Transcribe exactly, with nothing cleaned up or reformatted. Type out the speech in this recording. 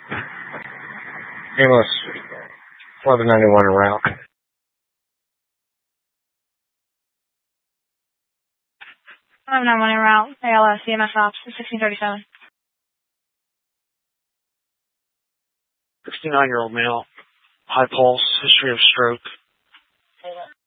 Ambulance eleven ninety-one en route. eleven ninety-one en route. A L S, C M S ops, sixteen thirty-seven. sixty-nine-year-old male, high pulse, history of stroke.